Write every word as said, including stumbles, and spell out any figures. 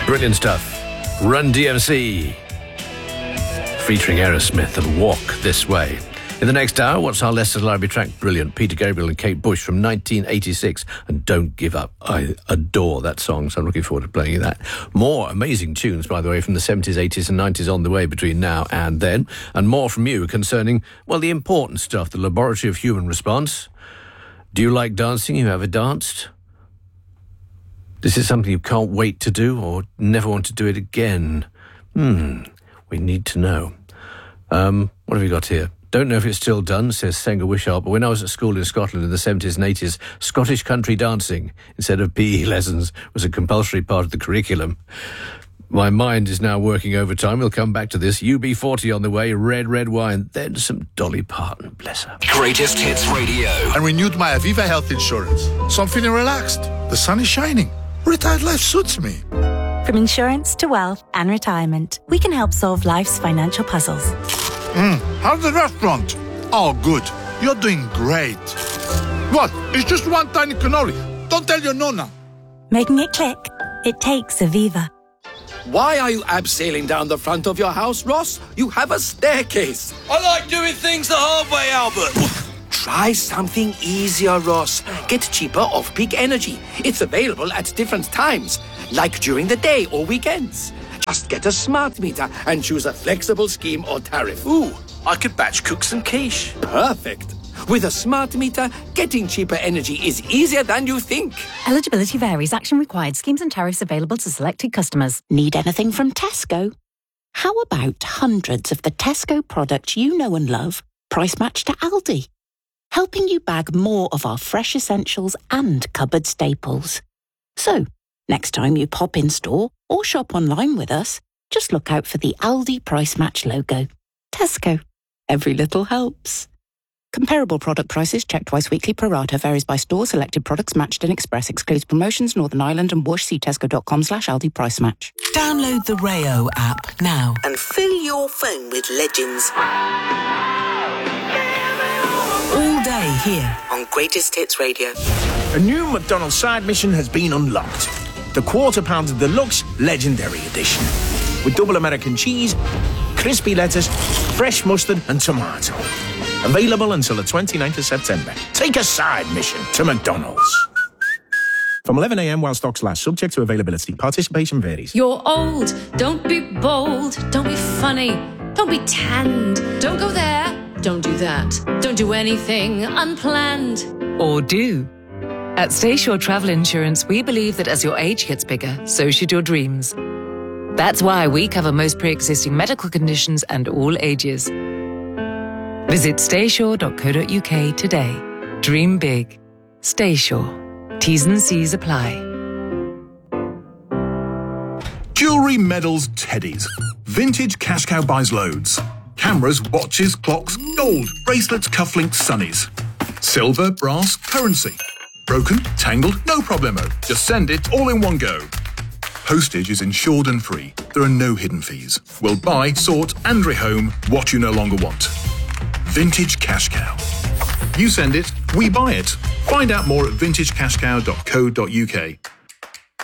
Brilliant stuff. Run D M C. Featuring Aerosmith and Walk This Way. In the next hour, what's our Leicester Library track? Brilliant. Peter Gabriel and Kate Bush from nineteen eighty-six. And Don't Give Up. I adore that song, so I'm looking forward to playing you that. More amazing tunes, by the way, from the seventies, eighties and nineties on the way between now and then. And more from you concerning, well, the important stuff, the laboratory of human response. Do you like dancing? You ever danced? This is something you can't wait to do or never want to do it again. Hmm, we need to know. Um, what have we got here? Don't know if it's still done, says Senga Wishart, but when I was at school in Scotland in the seventies and eighties, Scottish country dancing, instead of P E lessons, was a compulsory part of the curriculum. My mind is now working overtime. We'll come back to this. U B forty on the way, Red, Red Wine, then some Dolly Parton, bless her. Greatest Hits Radio. I renewed my Aviva health insurance, so I'm feeling relaxed. The sun is shining. Retired life suits me. From insurance to wealth and retirement, we can help solve life's financial puzzles. Mm, how's the restaurant? Oh, good. You're doing great. What? It's just one tiny cannoli. Don't tell your nonna. Making it click? It takes Aviva. Why are you abseiling down the front of your house, Ross? You have a staircase. I like doing things the hard way, Albert. Try something easier, Ross. Get cheaper off-peak energy. It's available at different times, like during the day or weekends. Just get a smart meter and choose a flexible scheme or tariff. Ooh, I could batch cook some quiche. Perfect. With a smart meter, getting cheaper energy is easier than you think. Eligibility varies. Action required. Schemes and tariffs available to selected customers. Need anything from Tesco? How about hundreds of the Tesco products you know and love, price matched to Aldi? Helping you bag more of our fresh essentials and cupboard staples. So, next time you pop in store or shop online with us, just look out for the Aldi Price Match logo. Tesco. Every little helps. Comparable product prices checked twice weekly pro rata. Varies by store. Selected products matched in Express. Excludes promotions Northern Ireland and Whoosh. See tesco.com slash Aldi Price Match. Download the Rayo app now and fill your phone with legends. All day here on Greatest Hits Radio. A new McDonald's side mission has been unlocked. The Quarter Pounder Deluxe Legendary Edition. With double American cheese, crispy lettuce, fresh mustard and tomato. Available until the twenty-ninth of September. Take a side mission to McDonald's. From eleven a.m. while stocks last, subject to availability. Participation varies. You're old. Don't be bold. Don't be funny. Don't be tanned. Don't go there. Don't do that. Don't do anything unplanned. Or do. At Stayshore Travel Insurance, we believe that as your age gets bigger, so should your dreams. That's why we cover most pre-existing medical conditions and all ages. Visit stayshore dot co dot uk today. Dream big. Stayshore. T's and C's apply. Jewellery, medals, teddies. Vintage Cash Cow buys loads. Cameras, watches, clocks, gold, bracelets, cufflinks, sunnies. Silver, brass, currency. Broken, tangled, no problemo. Just send it all in one go. Postage is insured and free. There are no hidden fees. We'll buy, sort and rehome what you no longer want. Vintage Cash Cow. You send it, we buy it. Find out more at vintage cash cow dot co dot uk.